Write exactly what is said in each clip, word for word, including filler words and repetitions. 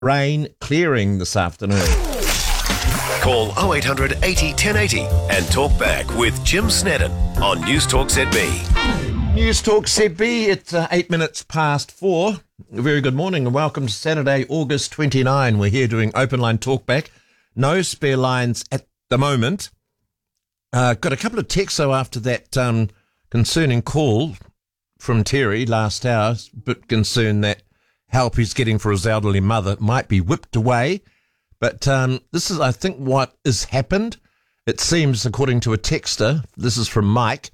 Rain clearing this afternoon. Call oh eight hundred eighty, ten eighty and talk back with Jim Snedden on News Talk Z B. News Talk Z B, it's uh, eight minutes past four. A very good morning and welcome to Saturday, August twenty-ninth. We're here doing open line talkback. No spare lines at the moment. Uh, got a couple of texts though after that um, concerning call from Terry last hour. A bit concerned that help he's getting for his elderly mother might be whipped away. But um, this is, I think, what has happened. It seems, according to a texter, this is from Mike,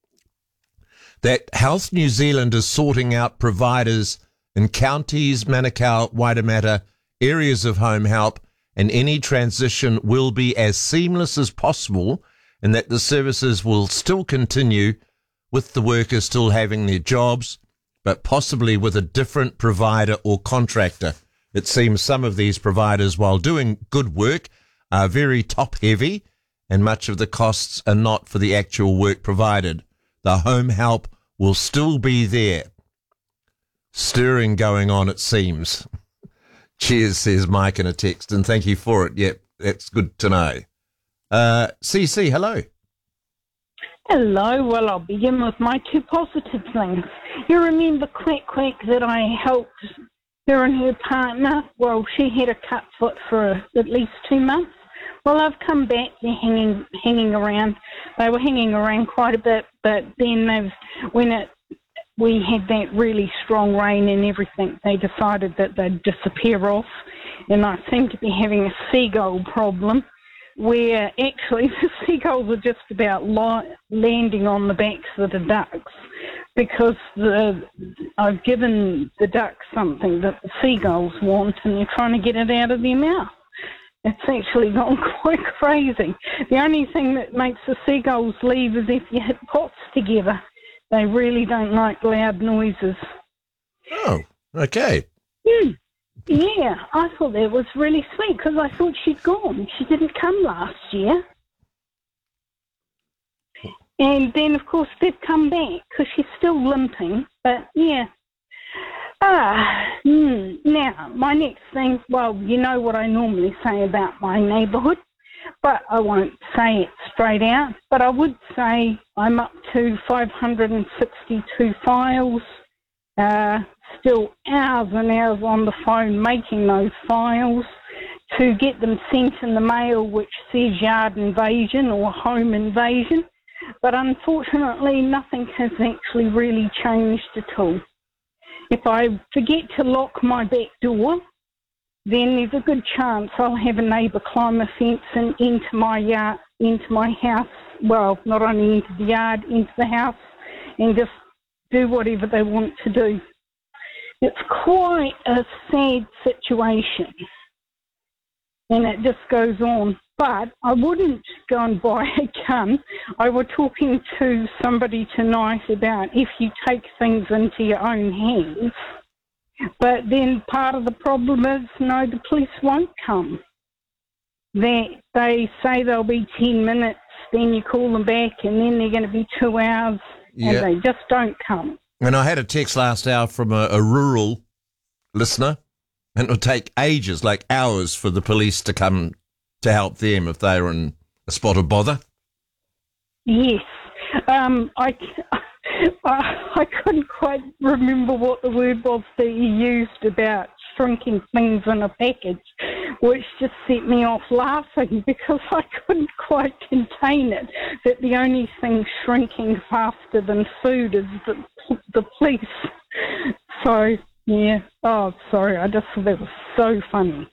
that Health New Zealand is sorting out providers in counties, Manukau, Wairarapa, areas of home help, and any transition will be as seamless as possible, and that the services will still continue with the workers still having their jobs, but possibly with a different provider or contractor. It seems some of these providers, while doing good work, are very top-heavy, and much of the costs are not for the actual work provided. The home help will still be there. Stirring going on, it seems. Cheers, says Mike in a text, and thank you for it. Yep, that's good to know. Uh, C C, hello. Hello. Well, I'll begin with my two positive things. You remember Quack Quack that I helped her and her partner? Well, she had a cut foot for at least two months. Well, I've come back. They're hanging, hanging around. They were hanging around quite a bit, but then they've, when it, we had that really strong rain and everything, they decided that they'd disappear off. And I seem to be having a seagull problem, where actually the seagulls are just about li- landing on the backs of the ducks, because the, I've given the ducks something that the seagulls want and they're trying to get it out of their mouth. It's actually gone quite crazy. The only thing that makes the seagulls leave is if you hit pots together. They really don't like loud noises. Oh, okay. Hmm. Yeah, I thought that was really sweet because I thought she'd gone. She didn't come last year. And then, of course, they've come back because she's still limping. But, yeah. Ah, hmm. Now, my next thing, well, you know what I normally say about my neighbourhood, but I won't say it straight out. But I would say I'm up to five hundred sixty-two files. Uh, still hours and hours on the phone making those files to get them sent in the mail, which says yard invasion or home invasion. But unfortunately, nothing has actually really changed at all. If I forget to lock my back door, then there's a good chance I'll have a neighbour climb a fence and into my yard, into my house. Well, not only into the yard, into the house, and just do whatever they want to do. It's quite a sad situation, and it just goes on. But I wouldn't go and buy a gun. I was talking to somebody tonight about if you take things into your own hands, but then part of the problem is, no, the police won't come. They, they say they'll be ten minutes, then you call them back, and then they're going to be two hours, Yeah. and they just don't come. And I had a text last hour from a, a rural listener, and it would take ages, like hours, for the police to come to help them if they were in a spot of bother. Yes. Um, I, I couldn't quite remember what the word was that you used about shrinking things in a package, which just set me off laughing because I couldn't quite contain it, that the only thing shrinking faster than food is the, the police. So, yeah. Oh, sorry. I just thought that was so funny.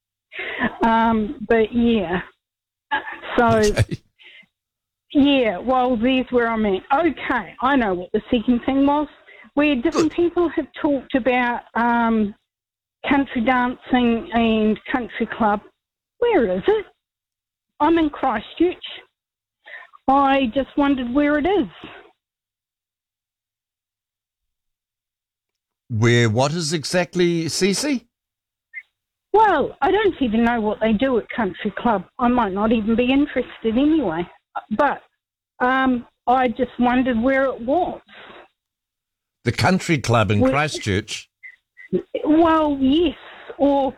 Um, but, yeah. So... Okay. Yeah, well, there's where I'm at. Okay, I know what the second thing was, where different people have talked about um, country dancing and country club. Where is it? I'm in Christchurch. I just wondered where it is. Where what is exactly, Cece? Well, I don't even know what they do at country club. I might not even be interested anyway. But um, I just wondered where it was. The country club in Where, Christchurch? Well, yes, or